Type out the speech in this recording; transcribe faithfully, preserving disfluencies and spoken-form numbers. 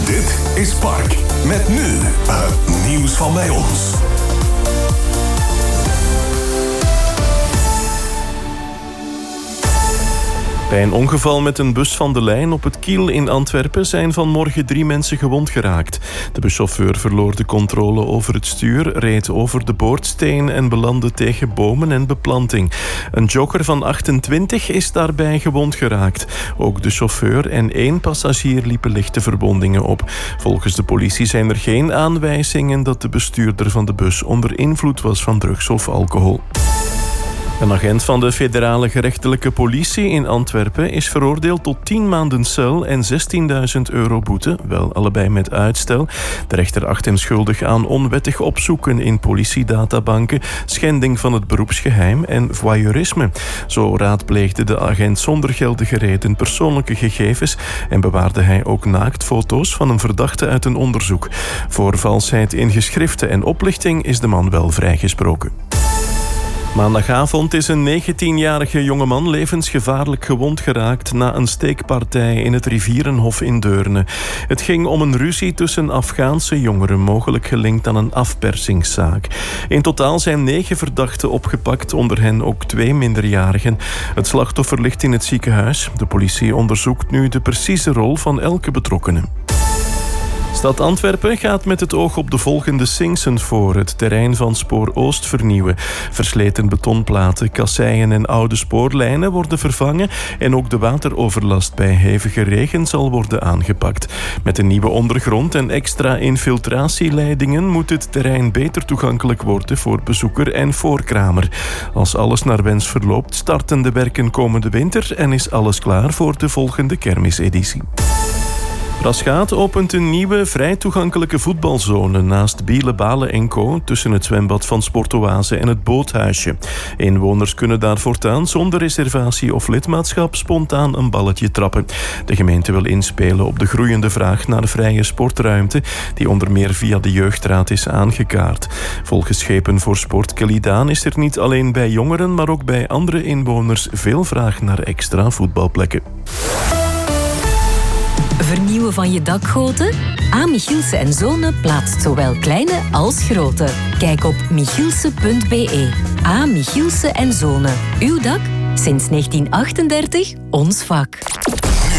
Dit is Park. Met nu het nieuws van bij ons. Bij een ongeval met een bus van de lijn op het Kiel in Antwerpen zijn vanmorgen drie mensen gewond geraakt. De buschauffeur verloor de controle over het stuur, reed over de boordsteen en belandde tegen bomen en beplanting. Een jogger van achtentwintig is daarbij gewond geraakt. Ook de chauffeur en één passagier liepen lichte verwondingen op. Volgens de politie zijn er geen aanwijzingen dat de bestuurder van de bus onder invloed was van drugs of alcohol. Een agent van de federale gerechtelijke politie in Antwerpen is veroordeeld tot tien maanden cel en zestienduizend euro boete, wel allebei met uitstel. De rechter acht hem schuldig aan onwettig opzoeken in politiedatabanken, schending van het beroepsgeheim en voyeurisme. Zo raadpleegde de agent zonder geldige reden persoonlijke gegevens en bewaarde hij ook naaktfoto's van een verdachte uit een onderzoek. Voor valsheid in geschriften en oplichting is de man wel vrijgesproken. Maandagavond is een negentienjarige jongeman levensgevaarlijk gewond geraakt na een steekpartij in het Rivierenhof in Deurne. Het ging om een ruzie tussen Afghaanse jongeren, mogelijk gelinkt aan een afpersingszaak. In totaal zijn negen verdachten opgepakt, onder hen ook twee minderjarigen. Het slachtoffer ligt in het ziekenhuis. De politie onderzoekt nu de precieze rol van elke betrokkene. Stad Antwerpen gaat met het oog op de volgende Singsen voor het terrein van Spoor Oost vernieuwen. Versleten betonplaten, kasseien en oude spoorlijnen worden vervangen en ook de wateroverlast bij hevige regen zal worden aangepakt. Met een nieuwe ondergrond en extra infiltratieleidingen moet het terrein beter toegankelijk worden voor bezoeker en voorkramer. Als alles naar wens verloopt, starten de werken komende winter en is alles klaar voor de volgende kermiseditie. Rasgaat opent een nieuwe, vrij toegankelijke voetbalzone naast Biele, Balen en Co. tussen het zwembad van Sportoase en het boothuisje. Inwoners kunnen daar voortaan zonder reservatie of lidmaatschap spontaan een balletje trappen. De gemeente wil inspelen op de groeiende vraag naar vrije sportruimte, die onder meer via de jeugdraad is aangekaart. Volgens Schepen voor Sport Kelidaan is er niet alleen bij jongeren, maar ook bij andere inwoners veel vraag naar extra voetbalplekken. Vernieuwen van je dakgoten? A. Michielse en Zonen plaatst zowel kleine als grote. Kijk op michielse punt b e. A. Michielse en Zonen. Uw dak? Sinds negentien achtendertig ons vak.